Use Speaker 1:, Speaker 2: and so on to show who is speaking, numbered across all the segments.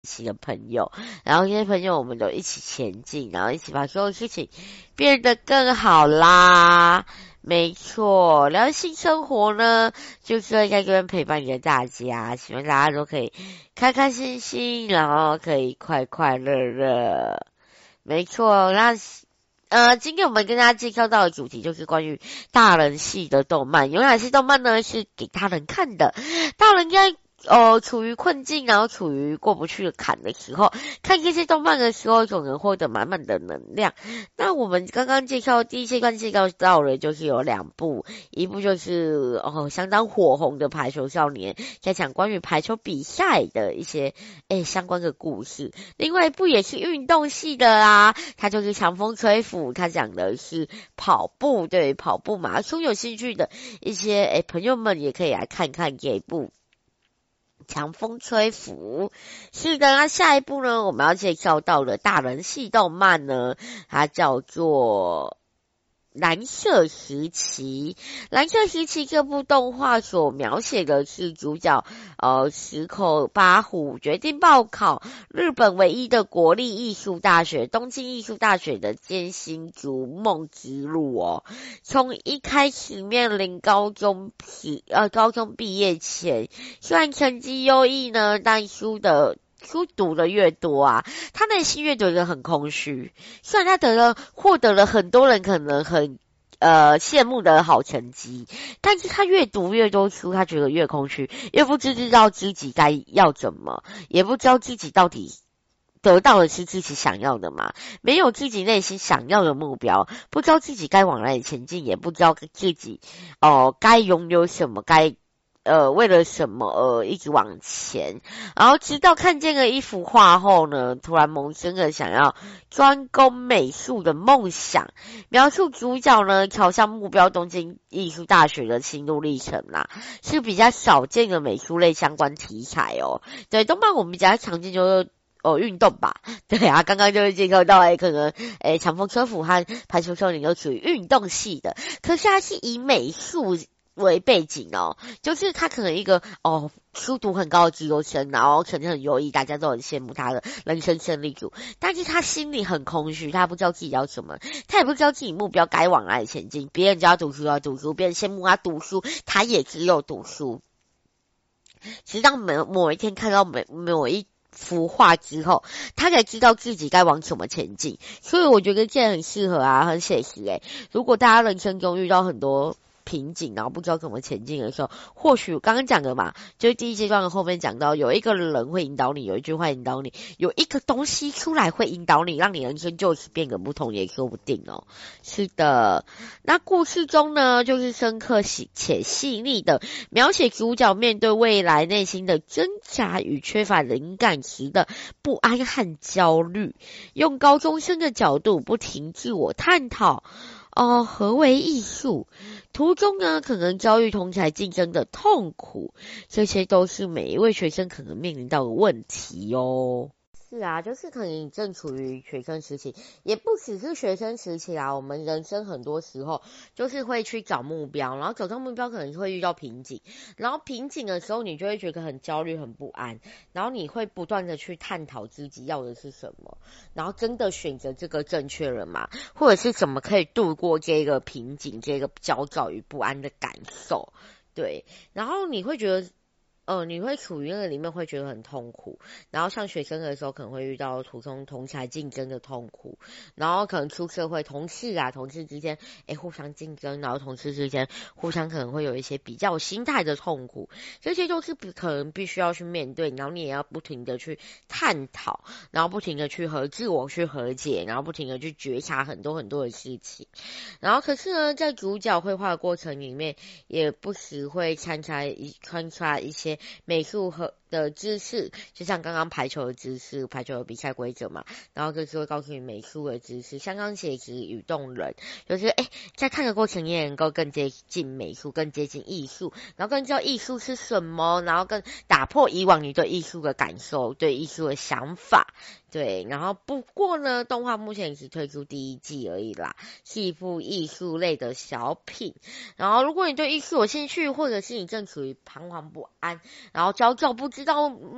Speaker 1: 系的朋友，然后这些朋友我们都一起前进，然后一起把所有事情变得更好啦。没错，聊性生活呢，就是在这边陪伴着大家，希望大家都可以开开心心，然后可以快快乐乐。没错，那今天我们跟大家介绍到的主题就是关于大人系的动漫。有哪些动漫呢？是给大人看的，大人在处于困境，然后处于过不去的坎的时候，看这些动漫的时候，总能获得满满的能量。那我们刚刚第一阶段介绍到了，就是有2部，一部就是相当火红的排球少年，在讲关于排球比赛的一些相关的故事。另外一部也是运动系的啦，它就是强风吹拂，它讲的是跑步，对，跑步马拉松有兴趣的一些朋友们也可以来看看这一部。强风吹拂，是的。那下一部呢，我们要介绍到的大人系动漫呢，它叫做蓝色时期。蓝色时期这部动画所描写的是主角石口八虎决定报考日本唯一的国立艺术大学东京艺术大学的艰辛逐梦之路哦。从一开始面临高中毕业前，虽然成绩优异呢，但书读的越多啊，他内心越觉得很空虚。虽然他获得了很多人可能很羡慕的好成绩，但是他越读越多书，他觉得越空虚，越不知道自己该要怎么，也不知道自己到底得到的是自己想要的吗？没有自己内心想要的目标，不知道自己该往哪里前进，也不知道自己该拥有什么，为了什么一直往前，然后直到看见了一幅画后呢，突然萌生了想要专攻美术的梦想。描述主角呢朝向目标东京艺术大学的心路历程啦，是比较少见的美术类相关题材哦。对，动漫我们比较常见就是运动吧，对啊，刚刚就是介绍到可能强风车服和排球少年都属于运动系的，可是它是以美术为背景哦，就是他可能一个书读很高的自由生，然后可能很优异，大家都很羡慕他的人生胜利组，但是他心里很空虚，他不知道自己要什么，他也不知道自己目标该往哪里前进。别人只要读书要读书，别人羡慕他读书，他也只有读书。直到某一天看到某一幅画之后，他才知道自己该往什么前进。所以我觉得这很适合啊，很写实如果大家人生中遇到很多瓶颈，然后不知道怎么前进的时候，或许刚刚讲的嘛，就是第一阶段的后面讲到，有一个人会引导你，有一句话引导你，有一个东西出来会引导你，让你人生就此变个不同，也说不定哦。是的，那故事中呢，就是深刻且细腻的描写主角面对未来内心的挣扎与缺乏灵感时的不安和焦虑，用高中生的角度不停自我探讨。何为艺术？途中呢，可能遭遇同侪竞争的痛苦，这些都是每一位学生可能面临到的问题哦。是啊，就是可能你正处于学生时期，也不只是学生时期啊，我们人生很多时候就是会去找目标，然后找到目标可能会遇到瓶颈，然后瓶颈的时候你就会觉得很焦虑、很不安，然后你会不断的去探讨自己要的是什么，然后真的选择这个正确人嘛，或者是怎么可以度过这个瓶颈、这个焦躁与不安的感受，对，然后你会觉得。你会处于那个里面会觉得很痛苦，然后上学生的时候可能会遇到途中同侪竞争的痛苦，然后可能出社会同事之间互相竞争，然后同事之间互相可能会有一些比较心态的痛苦，这些都是可能必须要去面对，然后你也要不停的去探讨，然后不停的去自我去和解，然后不停的去觉察很多很多的事情，然后可是呢，在主角绘画的过程里面，也不时会穿插一些美术的知识，就像刚刚排球的知识，排球的比赛规则嘛，然后就是会告诉你美术的知识，相当写实与动人，就是在看的过程你也能够更接近美术，更接近艺术，然后更知道艺术是什么，然后更打破以往你对艺术的感受，对艺术的想法。对，然后不过呢，动画目前只推出第1季而已啦，是一部艺术类的小品。然后如果你对艺术有兴趣，或者是你正处于彷徨不安，然后焦躁不知道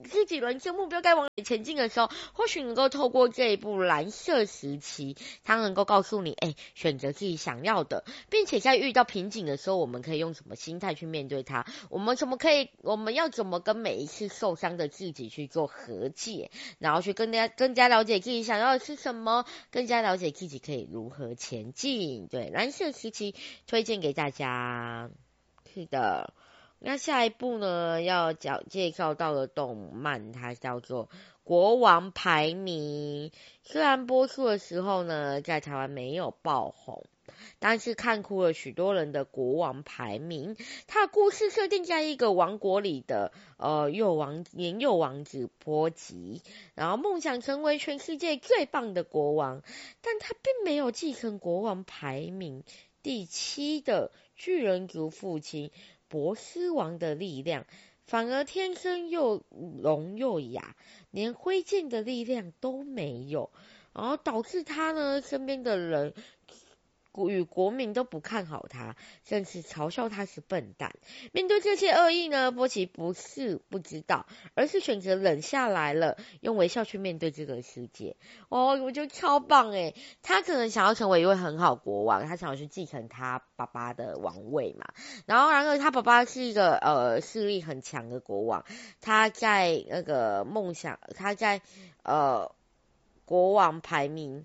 Speaker 1: 自己人生目标该往哪前进的时候，或许能够透过这一部蓝色时期，它能够告诉你，选择自己想要的，并且在遇到瓶颈的时候，我们可以用什么心态去面对它？我们要怎么跟每一次受伤的自己去做和解，然后去更加了解自己想要的是什么，更加了解自己可以如何前进。对，蓝色时期推荐给大家。是的。那下一部呢，要介绍到的动漫，它叫做国王排名。虽然播出的时候呢，在台湾没有爆红，但是看哭了许多人的国王排名。它的故事设定在一个王国里的年幼王子波吉，然后梦想成为全世界最棒的国王，但他并没有继承国王排名第7的巨人族父亲波斯王的力量，反而天生又聋又哑，连挥剑的力量都没有，然后导致他呢身边的人与国民都不看好他，甚至嘲笑他是笨蛋。面对这些恶意呢，波奇不是不知道，而是选择冷下来了，用微笑去面对这个世界。我觉得超棒诶，他可能想要成为一位很好国王，他想要去继承他爸爸的王位嘛。然而他爸爸是一个势力很强的国王，他在那个他在国王排名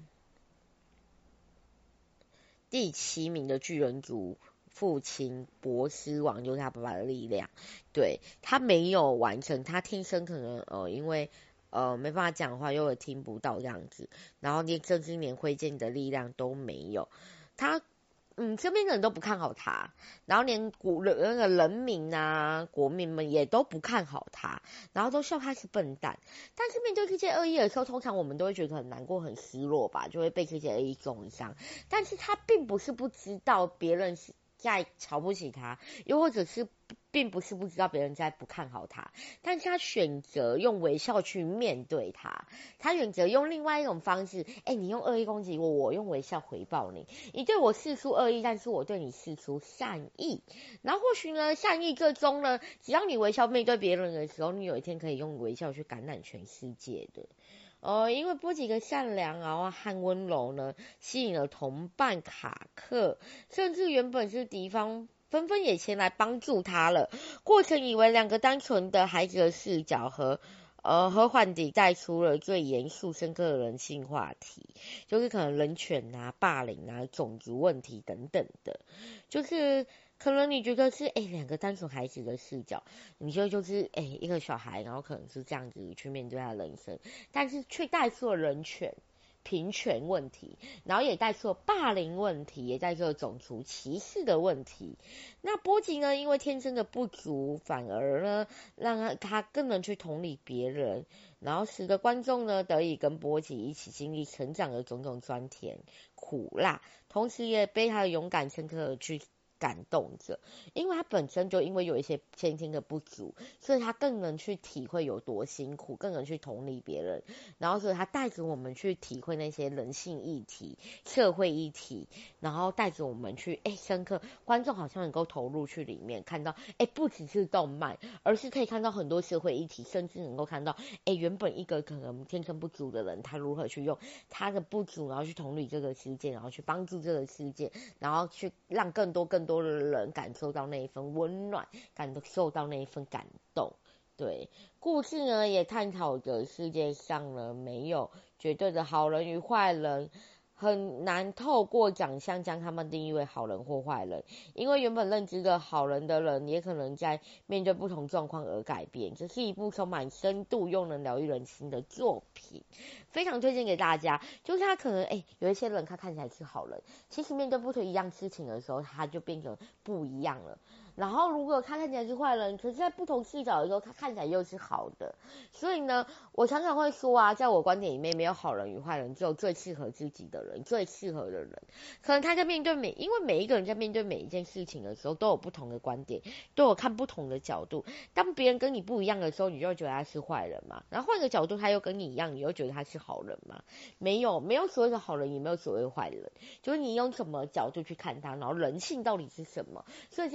Speaker 1: 第7名的巨人族父亲波斯王，就是他爸爸的力量。对，他没有完成，他天生可能因为没办法讲话，又听不到这样子，然后甚至连挥剑的力量都没有。他身边的人都不看好他，然后连那个人民啊、国民们也都不看好他，然后都笑他是笨蛋。但是面对这些恶意的时候，通常我们都会觉得很难过、很失落吧，就会被这些恶意重伤。但是他并不是不知道别人是在瞧不起他，又或者是并不是不知道别人在不看好他，但是他选择用微笑去面对他，他选择用另外一种方式，你用恶意攻击我，我用微笑回报你，你对我释出恶意，但是我对你释出善意，然后或许呢，善意最终呢，只要你微笑面对别人的时候，你有一天可以用微笑去感染全世界的。因为波吉的善良啊和温柔呢，吸引了同伴卡克，甚至原本是敌方纷纷也前来帮助他了。过程以为两个单纯的孩子的视角和缓地带出了最严肃深刻的人性话题，就是可能人权啊、霸凌啊、种族问题等等的，就是可能你觉得是两个单纯孩子的视角，你就是一个小孩，然后可能是这样子去面对他的人生，但是却带出了人权、平权问题，然后也带出了霸凌问题，也带出了种族歧视的问题。那波吉呢，因为天生的不足，反而呢让他更能去同理别人，然后使得观众呢得以跟波吉一起经历成长的种种酸甜苦辣，同时也被他的勇敢深刻的去感动着，因为他本身就因为有一些先天的不足，所以他更能去体会有多辛苦，更能去同理别人，然后所以他带着我们去体会那些人性议题、社会议题，然后带着我们去深刻，观众好像能够投入去里面，看到不只是动漫，而是可以看到很多社会议题，甚至能够看到原本一个可能天生不足的人，他如何去用他的不足，然后去同理这个世界，然后去帮助这个世界，然后去让更多的人感受到那一份温暖，感受到那一份感动。对，故事呢也探讨着世界上呢没有绝对的好人与坏人，很难透过奖项将他们定义为好人或坏人，因为原本认知的好人的人也可能在面对不同状况而改变。这是一部充满深度又能疗愈人心的作品，非常推荐给大家。就是他可能有一些人他看起来是好人，其实面对不同一样事情的时候，他就变成不一样了。然后如果他看起来是坏人，可是在不同视角的时候，他看起来又是好的。所以呢，我常常会说啊，在我观点里面，没有好人与坏人，只有最适合自己的人，最适合的人。可能他在面对因为每一个人在面对每一件事情的时候，都有不同的观点，都有看不同的角度。当别人跟你不一样的时候，你就会觉得他是坏人嘛。然后换个角度，他又跟你一样，你又觉得他是好人嘛。没有所谓的好人，也没有所谓的坏人，就是你用什么角度去看他，然后人性到底是什么。所以这一部希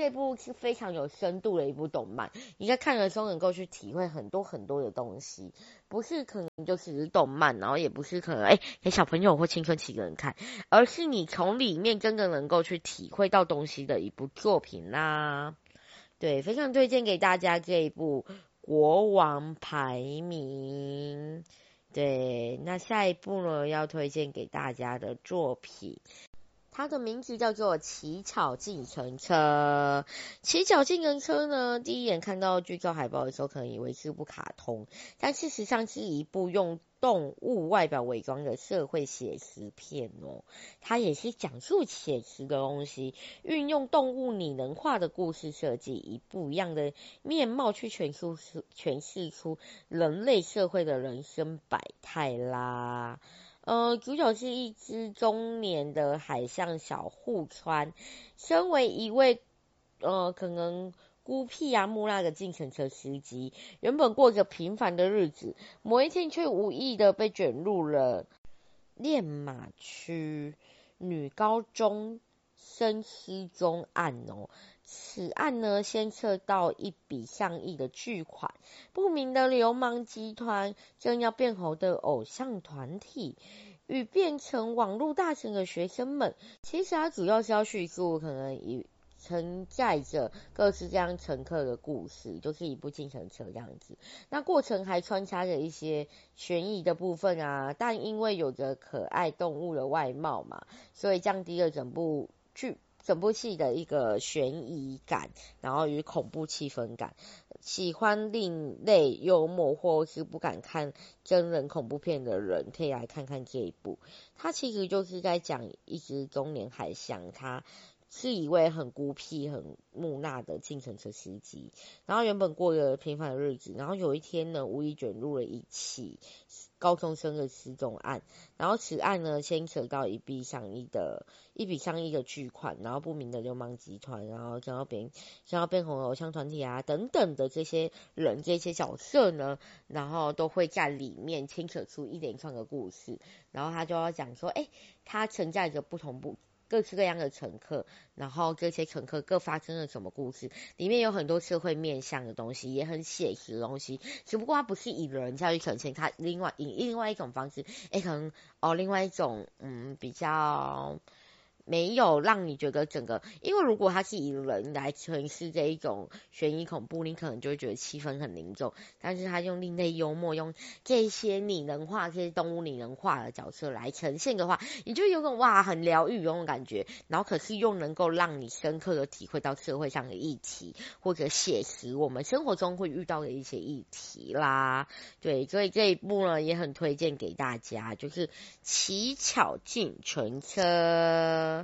Speaker 1: 是非常有深度的一部动漫，你在看的时候能够去体会很多很多的东西，不是可能就只是动漫，然后也不是可能给小朋友或青春期的人看，而是你从里面真的能够去体会到东西的一部作品啦。对，非常推荐给大家这一部国王排名。对，那下一部呢，要推荐给大家的作品，它的名字叫做《乞巧计程车》。乞巧计程车呢，第一眼看到剧照海报的时候，可能以为是部卡通，但事实上是一部用动物外表伪装的社会写实片哦。它也是讲述写实的东西，运用动物拟人化的故事设计，以不一样的面貌去诠释出人类社会的人生百态啦。主角是一只中年的海象小户川，身为一位可能孤僻木讷的计程车司机，原本过着平凡的日子，某一天却无意的被卷入了练马区女高中生失踪案哦。此案呢，牵涉到一笔上亿的巨款，不明的流氓集团正要变红的偶像团体，与变成网络大神的学生们。其实它主要是要叙述可能承载着各式各样乘客的故事，就是一部计程车这样子。那过程还穿插着一些悬疑的部分啊，但因为有着可爱动物的外貌嘛，所以降低了整部戏的一个悬疑感，然后与恐怖气氛感。喜欢另类幽默或是不敢看真人恐怖片的人，可以来看看这一部。它其实就是在讲一只中年海象，他是一位很孤僻、很木讷的计程车司机，然后原本过着平凡的日子，然后有一天呢，无意卷入了一起高中生的失踪案，然后此案呢牵扯到一笔上亿的巨款，然后不明的流氓集团，然后想要变红的偶像团体啊等等的这些人这些角色呢，然后都会在里面牵扯出一连串的故事，然后他就要讲说，他承载着各式各样的乘客，然后这些乘客各发生了什么故事，里面有很多社会面向的东西，也很写实的东西，只不过它不是以人教育呈现，它以另外一种方式，可能另外一种比较没有让你觉得整个，因为如果他是以人来诠释这一种悬疑恐怖，你可能就会觉得气氛很凝重，但是他用另类幽默，用这些这些动物拟人化的角色来呈现的话，你就有种哇很疗愈那种感觉，然后可是又能够让你深刻的体会到社会上的议题，或者写实我们生活中会遇到的一些议题啦。对，所以这一部呢也很推荐给大家，就是乞巧计程车。